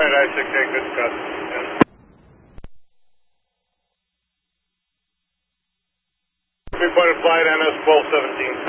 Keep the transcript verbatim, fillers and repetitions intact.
right, I six eight, good Scott. Three-pointed flight, M S twelve seventeen.